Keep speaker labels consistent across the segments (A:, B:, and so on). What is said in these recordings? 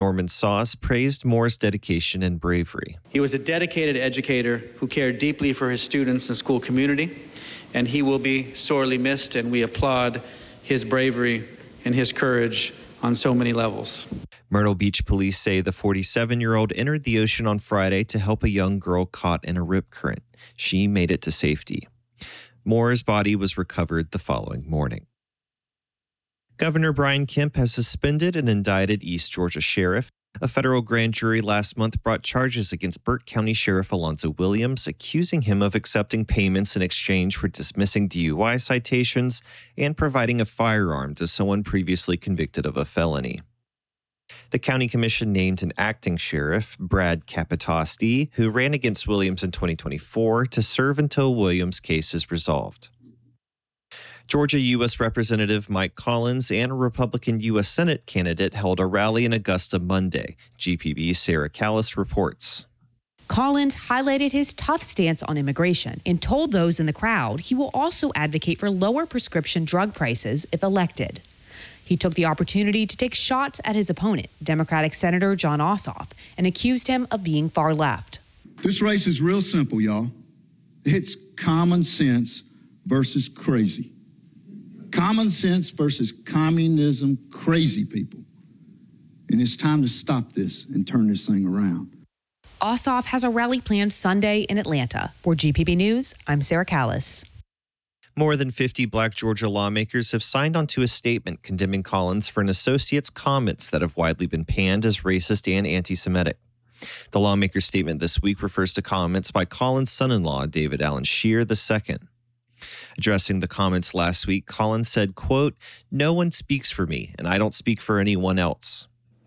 A: Norman Sauce praised Moore's dedication and bravery.
B: He was a dedicated educator who cared deeply for his students and school community, and he will be sorely missed, and we applaud his bravery and his courage on so many levels.
A: Myrtle Beach police say the 47-year-old entered the ocean on Friday to help a young girl caught in a rip current. She made it to safety. Moore's body was recovered the following morning. Governor Brian Kemp has suspended and indicted East Georgia Sheriff. A federal grand jury last month brought charges against Burke County Sheriff Alonzo Williams, accusing him of accepting payments in exchange for dismissing DUI citations and providing a firearm to someone previously convicted of a felony. The county commission named an acting sheriff, Brad Capitosti, who ran against Williams in 2024, to serve until Williams' case is resolved. Georgia U.S. Representative Mike Collins and a Republican U.S. Senate candidate held a rally in Augusta Monday. GPB's Sarah Callis reports.
C: Collins highlighted his tough stance on immigration and told those in the crowd he will also advocate for lower prescription drug prices if elected. He took the opportunity to take shots at his opponent, Democratic Senator Jon Ossoff, and accused him of being far left.
D: This race is real simple, y'all. It's common sense versus crazy. Common sense versus communism crazy people. And it's time to stop this and turn this thing around.
C: Ossoff has a rally planned Sunday in Atlanta. For GPB News, I'm Sarah Callis.
A: More than 50 Black Georgia lawmakers have signed onto a statement condemning Collins for an associate's comments that have widely been panned as racist and anti-Semitic. The lawmaker's statement this week refers to comments by Collins' son-in-law, David Allen Scheer II. Addressing the comments last week, Collins said, quote, "No one speaks for me, and I don't speak for anyone else."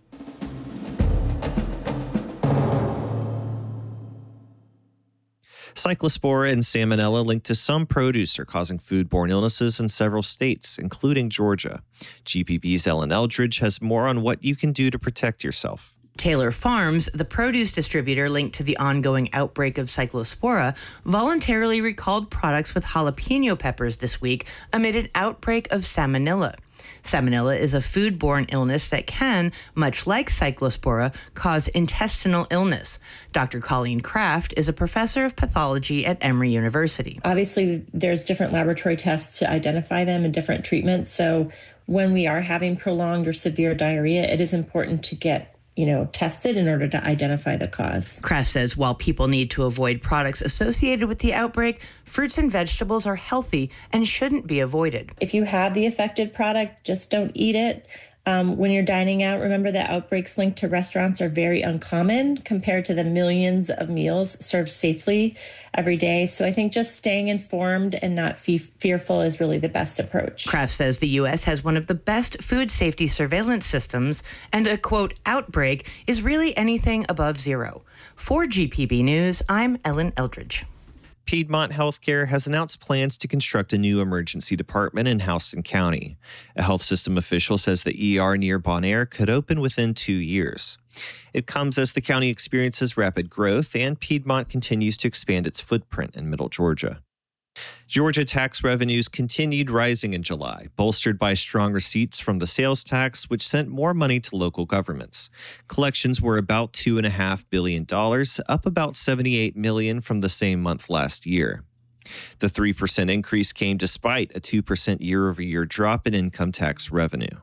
A: Cyclospora and Salmonella linked to some produce are causing foodborne illnesses in several states, including Georgia. GPB's Ellen Eldridge has more on what you can do to protect yourself.
E: Taylor Farms, the produce distributor linked to the ongoing outbreak of Cyclospora, voluntarily recalled products with jalapeno peppers this week amid an outbreak of Salmonella. Salmonella is a foodborne illness that can, much like Cyclospora, cause intestinal illness. Dr. Colleen Kraft is a professor of pathology at Emory University.
F: Obviously, there's different laboratory tests to identify them and different treatments. So when we are having prolonged or severe diarrhea, it is important to get tested in order to identify the cause.
E: Kraft says while people need to avoid products associated with the outbreak, fruits and vegetables are healthy and shouldn't be avoided.
F: If you have the affected product, just don't eat it. When you're dining out, remember that outbreaks linked to restaurants are very uncommon compared to the millions of meals served safely every day. So I think just staying informed and not fearful is really the best approach.
E: Kraft says the U.S. has one of the best food safety surveillance systems, and a, quote, outbreak is really anything above zero. For GPB News, I'm Ellen Eldridge.
A: Piedmont Healthcare has announced plans to construct a new emergency department in Houston County. A health system official says the ER near Bonaire could open within 2 years. It comes as the county experiences rapid growth and Piedmont continues to expand its footprint in Middle Georgia. Georgia tax revenues continued rising in July, bolstered by strong receipts from the sales tax, which sent more money to local governments. Collections were about $2.5 billion, up about $78 million from the same month last year. The 3% increase came despite a 2% year-over-year drop in income tax revenue.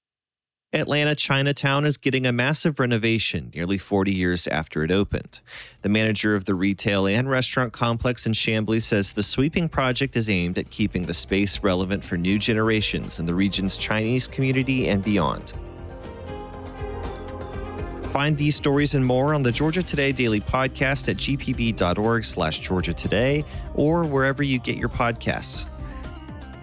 A: Atlanta Chinatown is getting a massive renovation nearly 40 years after it opened. The manager of the retail and restaurant complex in Chamblee says the sweeping project is aimed at keeping the space relevant for new generations in the region's Chinese community and beyond. Find these stories and more on the Georgia Today Daily Podcast at gpb.org/GeorgiaToday or wherever you get your podcasts.